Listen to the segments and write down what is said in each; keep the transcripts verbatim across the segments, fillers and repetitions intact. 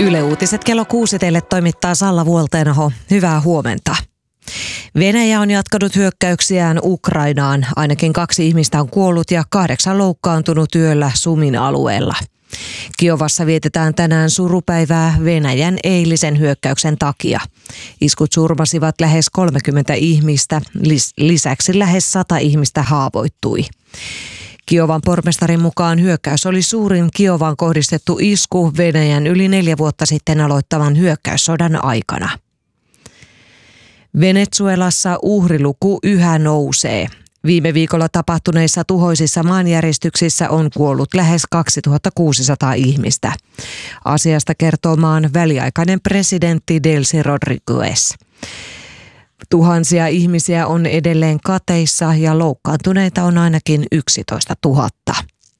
Yle Uutiset kello kuusi teille toimittaa Salla Vuolteenaho. Hyvää huomenta. Venäjä on jatkanut hyökkäyksiään Ukrainaan. Ainakin kaksi ihmistä on kuollut ja kahdeksan loukkaantunut yöllä Sumin alueella. Kiovassa vietetään tänään surupäivää Venäjän eilisen hyökkäyksen takia. Iskut surmasivat lähes kolmekymmentä ihmistä, lisäksi lähes sata ihmistä haavoittui. Kiovan pormestarin mukaan hyökkäys oli suurin Kiovaan kohdistettu isku Venäjän yli neljä vuotta sitten aloittavan hyökkäyssodan aikana. Venezuelassa uhriluku yhä nousee. Viime viikolla tapahtuneissa tuhoisissa maanjäristyksissä on kuollut lähes kaksituhattakuusisataa ihmistä. Asiasta kertoo maan väliaikainen presidentti Delcy Rodriguez. Tuhansia ihmisiä on edelleen kateissa ja loukkaantuneita on ainakin yksitoista tuhatta.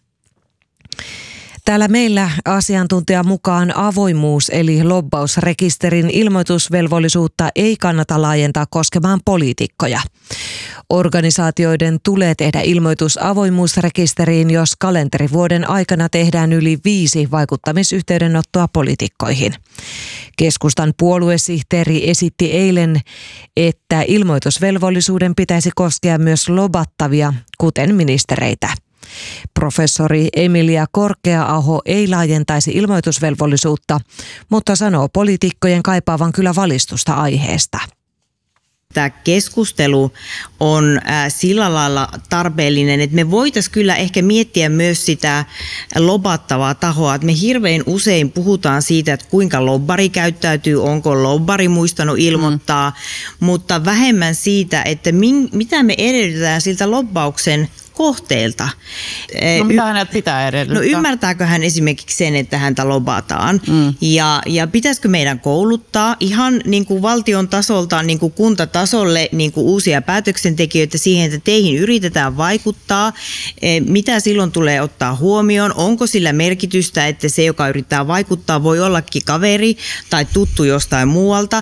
Täällä meillä asiantuntijan mukaan avoimuus eli lobbausrekisterin ilmoitusvelvollisuutta ei kannata laajentaa koskemaan poliitikkoja. Organisaatioiden tulee tehdä ilmoitus avoimuusrekisteriin, jos kalenterivuoden aikana tehdään yli viisi vaikuttamisyhteydenottoa poliitikkoihin. Keskustan puoluesihteeri esitti eilen, että ilmoitusvelvollisuuden pitäisi koskea myös lobattavia, kuten ministereitä. Professori Emilia Korkea-Aho ei laajentaisi ilmoitusvelvollisuutta, mutta sanoo poliitikkojen kaipaavan kyllä valistusta aiheesta. Tämä keskustelu on sillä lailla tarpeellinen, että me voitaisiin kyllä ehkä miettiä myös sitä lobattavaa tahoa. Että me hirveän usein puhutaan siitä, että kuinka lobbari käyttäytyy, onko lobbari muistanut ilmoittaa, mm. mutta vähemmän siitä, että min, mitä me edellytetään siltä lobbauksen kohteelta. No mitä hänet pitää edellyttää? No ymmärtääkö hän esimerkiksi sen, että häntä lobataan? Mm. Ja, ja pitäisikö meidän kouluttaa ihan niin kuin valtion tasolta niin kuin kuntatasolle niin kuin uusia päätöksentekijöitä siihen, että teihin yritetään vaikuttaa? Mitä silloin tulee ottaa huomioon? Onko sillä merkitystä, että se, joka yrittää vaikuttaa, voi ollakin kaveri tai tuttu jostain muualta?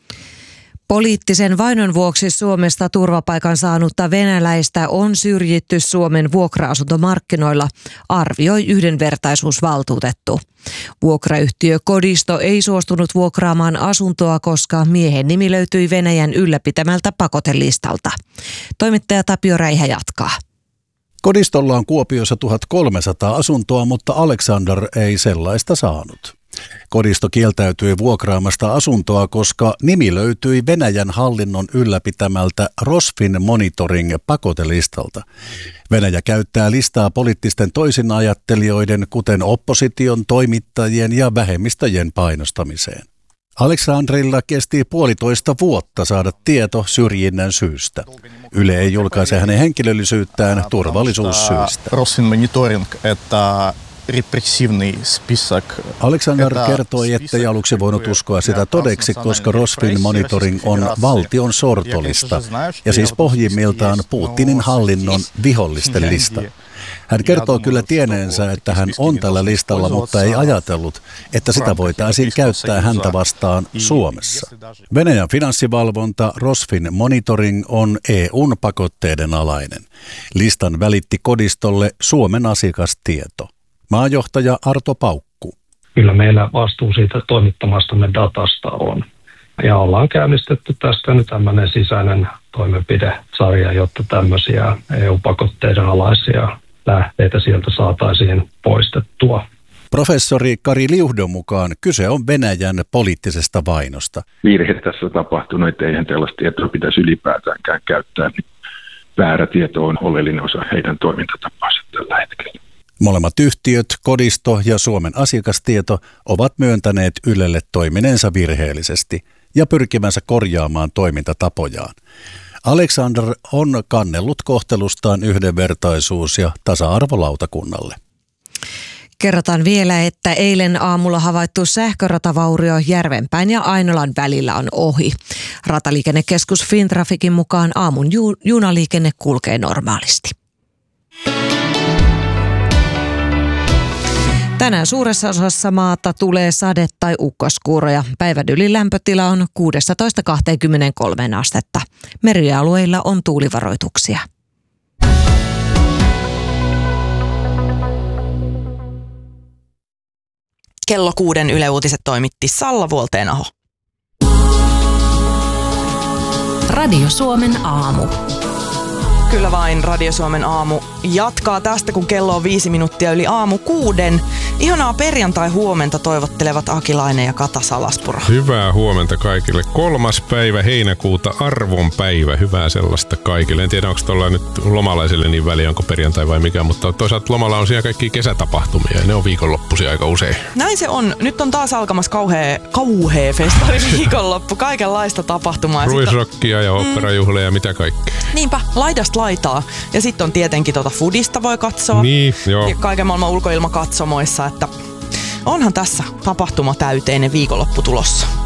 Poliittisen vainon vuoksi Suomesta turvapaikan saanutta venäläistä on syrjitty Suomen vuokra-asuntomarkkinoilla, arvioi yhdenvertaisuusvaltuutettu. Vuokrayhtiö Kodisto ei suostunut vuokraamaan asuntoa, koska miehen nimi löytyi Venäjän ylläpitämältä pakotelistalta. Toimittaja Tapio Räihä jatkaa. Kodistolla on Kuopiossa tuhatkolmesataa asuntoa, mutta Alexander ei sellaista saanut. Kodisto kieltäytyi vuokraamasta asuntoa, koska nimi löytyi Venäjän hallinnon ylläpitämältä Rosfin Monitoring pakotelistalta. Venäjä käyttää listaa poliittisten toisinajattelijoiden, kuten opposition, toimittajien ja vähemmistöjen painostamiseen. Alexandrilla kesti puolitoista vuotta saada tieto syrjinnän syystä. Yle ei julkaise hänen henkilöllisyyttään turvallisuussyistä. Rosfin Monitoring, että Alexander kertoi, ettei aluksi voinut uskoa sitä todeksi, koska Rosfin Monitoring on valtion sortolista ja siis pohjimmiltaan Putinin hallinnon vihollisten lista. Hän kertoo kyllä tieneensä, että hän on tällä listalla, mutta ei ajatellut, että sitä voitaisiin käyttää häntä vastaan Suomessa. Venäjän finanssivalvonta Rosfin Monitoring on E U:n pakotteiden alainen. Listan välitti Kodistolle Suomen asiakastieto. Maajohtaja Arto Paukku. Kyllä meillä vastuu siitä toimittamastamme datasta on. Ja ollaan käynnistetty tästä nyt tämmöinen sisäinen toimenpidesarja, jotta tämmöisiä E U-pakotteiden alaisia lähteitä sieltä saataisiin poistettua. Professori Kari Liuhdon mukaan kyse on Venäjän poliittisesta vainosta. Virhe tässä on tapahtunut, että eihän tällaista tietoa pitäisi ylipäätäänkään käyttää. Väärä tieto on oleellinen osa heidän toimintatapaansa tällä hetkellä. Molemmat yhtiöt, Kodisto ja Suomen asiakastieto, ovat myöntäneet Ylelle toimineensa virheellisesti ja pyrkimänsä korjaamaan toimintatapojaan. Alexander on kannellut kohtelustaan yhdenvertaisuus- ja tasa-arvolautakunnalle. Kerrotaan vielä, että eilen aamulla havaittu sähköratavaurio Järvenpään ja Ainolan välillä on ohi. Rataliikennekeskus Fintrafikin mukaan aamun ju- junaliikenne kulkee normaalisti. Tänään suuressa osassa maata tulee sade- tai ukkoskuuroja. Päivän yli lämpötila on kuusitoista kaksikymmentäkolme astetta. Merialueilla on tuulivaroituksia. Kello kuuden Yle Uutiset toimitti Salla Vuoltenaho. Radio Suomen aamu. Kyllä vain, Radio Suomen aamu jatkaa tästä, kun kello on viisi minuuttia yli aamu kuuden. Ihanaa perjantai-huomenta toivottelevat Akilainen ja Kata Salaspuro. Hyvää huomenta kaikille. Kolmas päivä heinäkuuta, arvon päivä. Hyvää sellaista kaikille. En tiedä, onko tuolla nyt lomalaisille niin väliä, onko perjantai vai mikä, mutta toisaalta lomalla on siellä kaikki kesätapahtumia ja ne on viikonloppuisia aika usein. Näin se on. Nyt on taas alkamassa kauhea, kauhea festari viikonloppu. Kaikenlaista tapahtumaa. Ruisrockia ja oopperajuhlia ja mitä kaikkea. Niinpä, laidasta laitaa. Ja sitten on tietenkin tuota foodista voi katsoa. Niin, joo. Ja kaiken maailman ulkoilmakatsomoissa, että onhan tässä tapahtuma täyteinen viikonloppu tulossa.